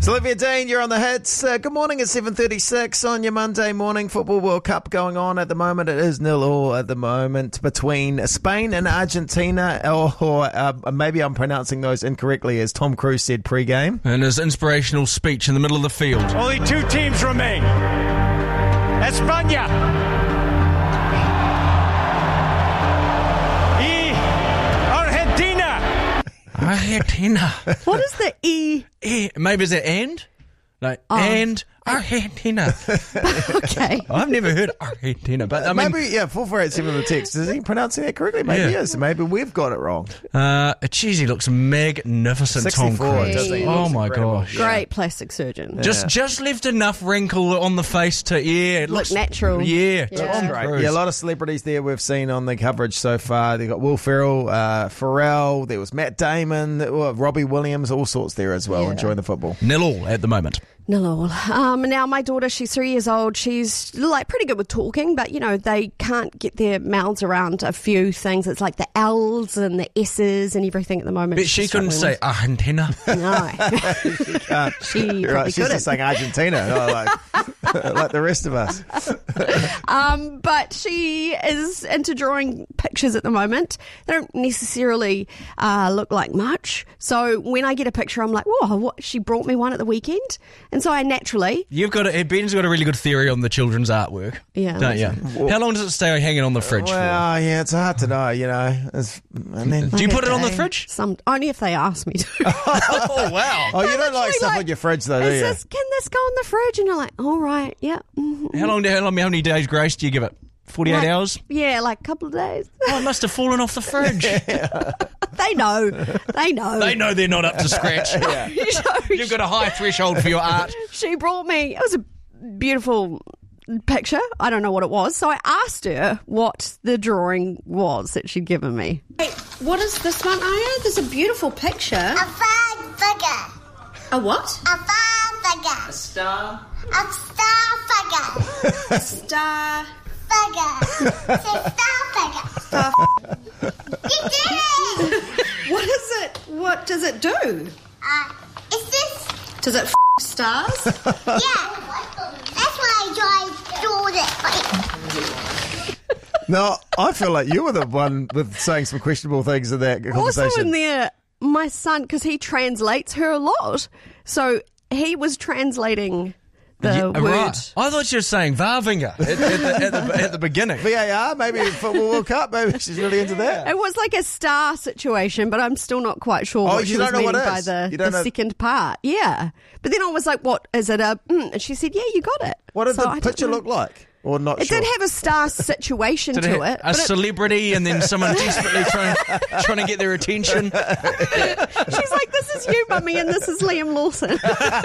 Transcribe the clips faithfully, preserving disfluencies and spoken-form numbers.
So Olivia Dean, you're on the hits. Uh, good morning at seven thirty-six on your Monday morning. Football World Cup going on at the moment. It is nil all at the moment between Spain and Argentina, or, or uh, maybe I'm pronouncing those incorrectly, as Tom Cruise said pre-game. And his inspirational speech in the middle of the field. Only two teams remain. España y Argentina. Argentina. What is the E? Eh, maybe is it and? No, Oh. and Argentina. Okay. I've never heard Argentina, but I mean, maybe, yeah, four four eight seven on the text. Is he pronouncing that correctly? Maybe Yeah. he is. Maybe we've got it wrong. uh, geez, he looks magnificent, Tom sixty-four, Cruise. doesn't he? He Oh looks my incredible. gosh. Great plastic surgeon. Just just left enough wrinkle on the face to, yeah, it Look looks natural. Yeah, Yeah. Tom Great. Cruise. Yeah, a lot of celebrities there we've seen on the coverage so far. They've got Will Ferrell, uh, Pharrell, there was Matt Damon, well, Robbie Williams, all sorts there as well, Yeah. enjoying the football. Nil all at the moment. No, lol. Um, now my daughter, she's three years old. She's like pretty good with talking, but you know they can't get their mouths around a few things. It's like the L's and the S's and everything at the moment. But she couldn't say Argentina. say no. She can't. She You're probably right, she's couldn't. just saying Argentina, no, like, like the rest of us. Um, but she is into drawing pictures at the moment. They don't necessarily uh, look like much. So when I get a picture, I'm like, whoa, what? She brought me one at the weekend. And so I naturally, You've got a, Ben's got a really good theory on the children's artwork, Yeah. don't you? How long does it stay hanging on the fridge Well, yeah, it's hard to know, you know. It's, and then, for? Do you put it on the Okay. fridge? some only if they ask me to. Oh wow! oh, you don't like literally stuff like- on your fridge, though, do Is you? this, can this go in the fridge? And you're like, all right, yeah. mhm. How long? How long? How many days grace do you give it? Forty-eight Like- hours. Yeah, like a couple of days. Oh, it must have fallen off the fridge. They know. They know. They know they're not up to scratch. So You've got a high threshold for your art. she brought me, it was a beautiful picture. I don't know what it was. So I asked her what the drawing was that she'd given me. Hey, what is this one, Aya? There's a beautiful picture. A flag figure. A what? A flag figure. A star. A star figure. Star. Figure. It's a star figure. You did it! What is it? What does it do? Uh, is this? Does it f- stars? Yeah. That's why I tried to draw it. No, I feel like you were the one with saying some questionable things in that conversation. Also in there, my son, because he translates her a lot. So he was translating the Yeah, word. right. I thought you were saying Varvinger at, at, the, at, the, at the beginning. V A R, maybe Football World Cup, maybe she's really into that. It was like a star situation, but I'm still not quite sure Oh, what you she was don't know meaning what it by is? the, You don't the know- second part. Yeah. But then I was like, what, is it a... Mm, and she said, yeah, you got it. What did So I the don't picture know. look like? Or not It sure? did have a star situation Did to it it. have a but it- celebrity and then someone desperately trying, trying to get their attention. she's like, this is you, Mummy, and this is Liam Lawson.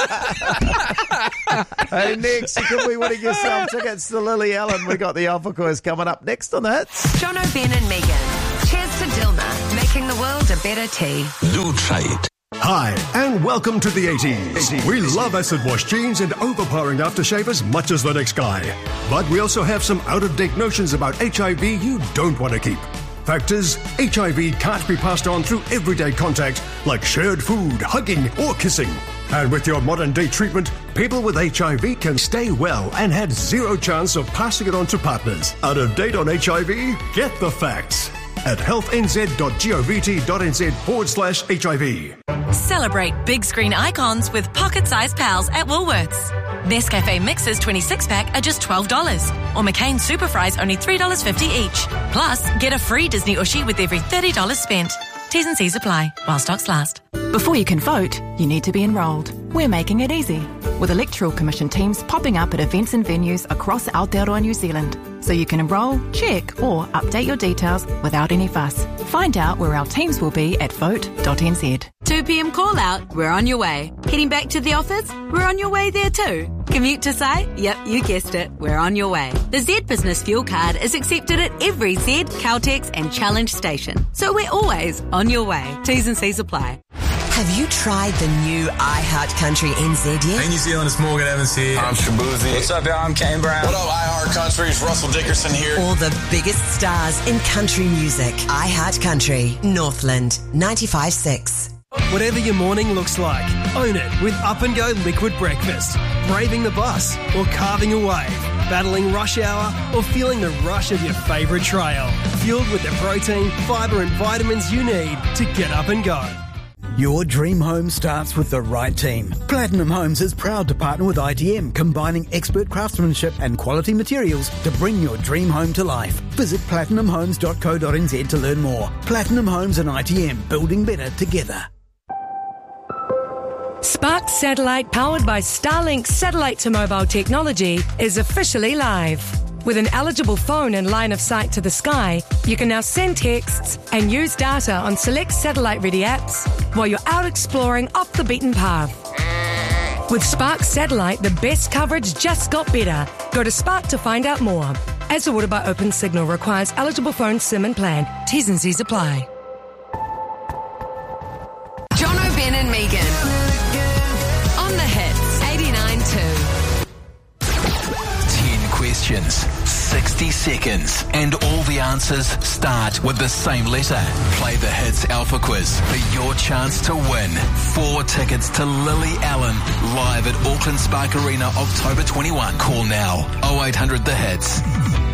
Hey, next, you could be winning yourself tickets to Lily Allen. We got the Alpha Quiz coming up next on the Hits. Jono, Ben and Megan. Cheers to Dilma, making the world a better tea. Do try it. Hi, and welcome to the eighties. We love acid wash jeans and overpowering aftershave as much as the next guy. But we also have some out-of-date notions about H I V you don't want to keep. Fact is, H I V can't be passed on through everyday contact like shared food, hugging, or kissing. And with your modern-day treatment, people with H I V can stay well and had zero chance of passing it on to partners. Out of date on H I V? Get the facts at healthnz.govt.nz forward slash HIV. Celebrate big screen icons with pocket-sized pals at Woolworths. Nescafe Mixers twenty-six pack are just twelve dollars, or McCain Super Fries only three dollars fifty each. Plus, get a free Disney Ushi with every thirty dollars spent. T's and C's apply while stocks last. Before you can vote, you need to be enrolled. We're making it easy, with Electoral Commission teams popping up at events and venues across Aotearoa, New Zealand, so you can enrol, check, or update your details without any fuss. Find out where our teams will be at vote dot n z. two p.m. call out, we're on your way. Heading back to the office, we're on your way there too. Commute to site? Yep, you guessed it, we're on your way. The Z Business Fuel Card is accepted at every Z, Caltex and Challenge station, so we're always on your way. T's and C's apply. Have you tried the new iHeart Country N Z yet? Hey, New Zealand, it's Morgan Evans here. I'm Shabuzi. What's up, y'all? I'm Kane Brown. What up, iHeart Country? It's Russell Dickerson here. All the biggest stars in country music. iHeart Country, Northland, ninety-five point six. Whatever your morning looks like, Own it with Up and Go Liquid Breakfast. Braving the bus or carving a wave. Battling rush hour or feeling the rush of your favourite trail. Fueled with the protein, fibre and vitamins you need to get up and go. Your dream home starts with the right team. Platinum Homes is proud to partner with I T M, combining expert craftsmanship and quality materials to bring your dream home to life. Visit platinum homes dot co dot n z to learn more. Platinum Homes and I T M, building better together. Spark Satellite, powered by Starlink satellite to mobile technology, is officially live. With an eligible phone and line of sight to the sky, you can now send texts and use data on select satellite-ready apps while you're out exploring off the beaten path. With Spark Satellite, the best coverage just got better. Go to Spark to find out more. As ordered by Open Signal, requires eligible phone SIM and plan. T's and C's apply. John O'Ben and Megan. On the hits, eighty-nine two. Questions, sixty seconds, and all the answers start with the same letter. Play the Hits Alpha Quiz for your chance to win four tickets to Lily Allen live at Auckland Spark Arena October twenty-first. Call now oh eight hundred the hits.